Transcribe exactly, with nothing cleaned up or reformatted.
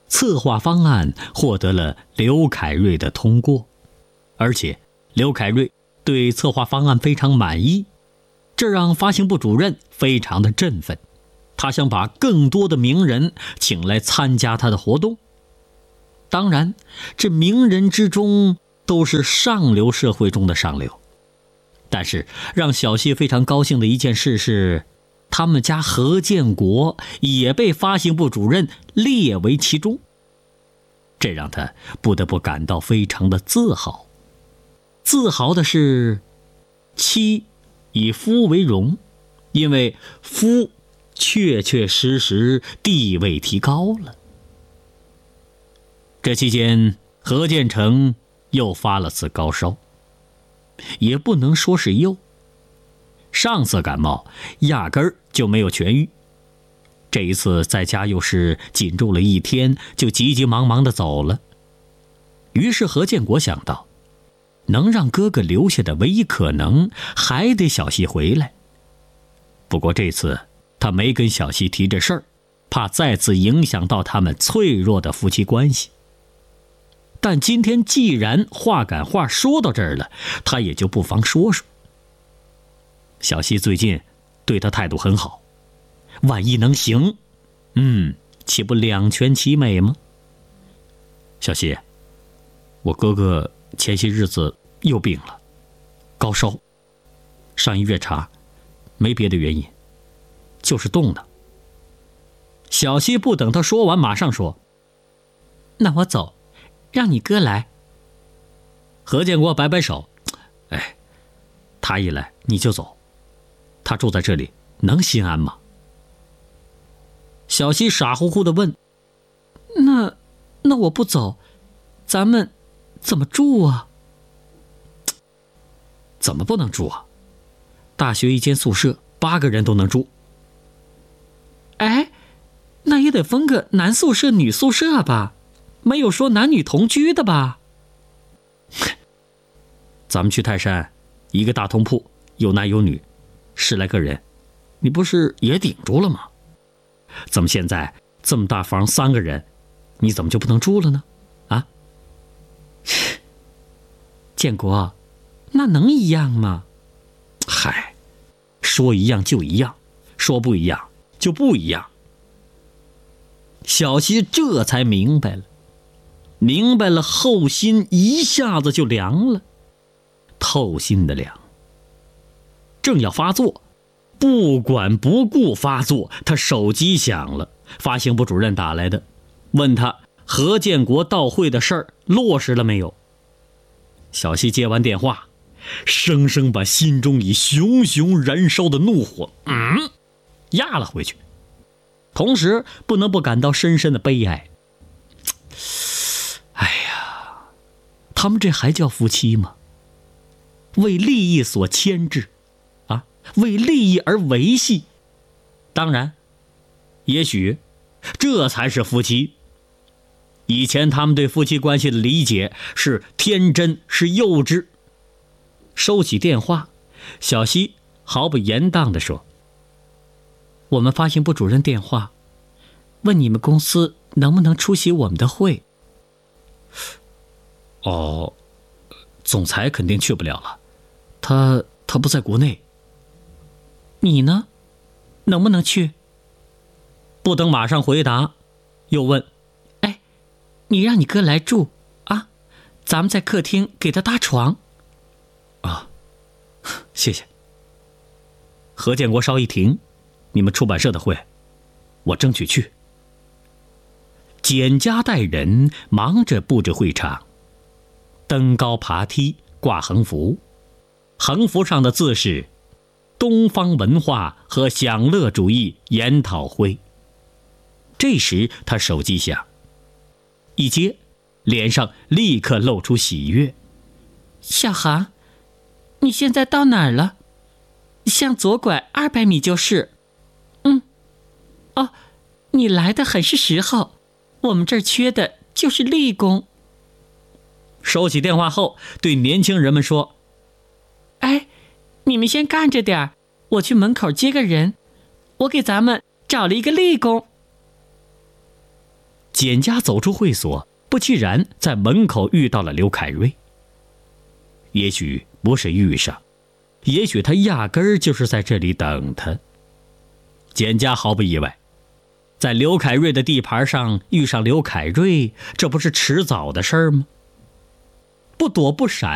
策划方案获得了刘凯瑞的通过，而且刘凯瑞对策划方案非常满意，这让发行部主任非常的振奋。他想把更多的名人请来参加他的活动。当然，这名人之中都是上流社会中的上流。但是让小西非常高兴的一件事是，他们家何建国也被发行部主任列为其中，这让他不得不感到非常的自豪。自豪的是，妻以夫为荣，因为夫确确实实地位提高了。这期间，何建成又发了次高烧，也不能说是又，上次感冒压根儿就没有痊愈，这一次在家又是紧住了一天，就急急忙忙地走了。于是何建国想到，能让哥哥留下的唯一可能还得小西回来。不过这次他没跟小西提这事儿，怕再次影响到他们脆弱的夫妻关系。但今天既然话赶话说到这儿了，他也就不妨说说。小西最近对他态度很好，万一能行，嗯，岂不两全其美吗？小西，我哥哥前些日子又病了，高烧，上医院查，没别的原因，就是冻的。小西不等他说完，马上说：“那我走，让你哥来。”何建国摆摆手：“哎，他一来你就走，他住在这里能心安吗？”小西傻乎乎地问：“那那我不走，咱们怎么住啊？”“怎么不能住啊？大学一间宿舍，八个人都能住。”“哎，那也得分个男宿舍女宿舍吧，没有说男女同居的吧？”“咱们去泰山，一个大通铺，有男有女，十来个人，你不是也顶住了吗？怎么现在这么大房三个人，你怎么就不能住了呢？啊？”“建国，那能一样吗？”“嗨，说一样就一样，说不一样就不一样。”小西这才明白了，明白了，后心一下子就凉了，透心的凉。正要发作，不管不顾发作，他手机响了，发行部主任打来的，问他何建国到会的事儿落实了没有。小西接完电话，生生把心中已熊熊燃烧的怒火嗯压了回去，同时不能不感到深深的悲哀。哎呀，他们这还叫夫妻吗？为利益所牵制啊，为利益而维系。当然，也许这才是夫妻。以前他们对夫妻关系的理解是天真，是幼稚。收起电话，小西毫不言当地说：“我们发行部主任电话，问你们公司能不能出席我们的会。”“哦，总裁肯定去不了了，他他不在国内。”“你呢？能不能去？”不等马上回答，又问：“哎，你让你哥来住啊？咱们在客厅给他搭床。”“啊，谢谢。”何建国稍一停：“你们出版社的会，我争取去。”简家带人忙着布置会场，登高爬梯，挂横幅，横幅上的字是东方文化和享乐主义研讨会。这时他手机响，一接，脸上立刻露出喜悦：“小航，你现在到哪儿了？向左拐二百米就是。”“嗯，哦，你来的很是时候，我们这儿缺的就是力工。”收起电话后，对年轻人们说：“哎，你们先干着点儿，我去门口接个人，我给咱们找了一个力工。” 简家走出会所，不期然在门口遇到了刘凯瑞。也许不是遇上，也许他压根儿就是在这里等他。简家毫不意外，在刘凯瑞的地盘上遇上刘凯瑞，这不是迟早的事儿吗？不躲不闪，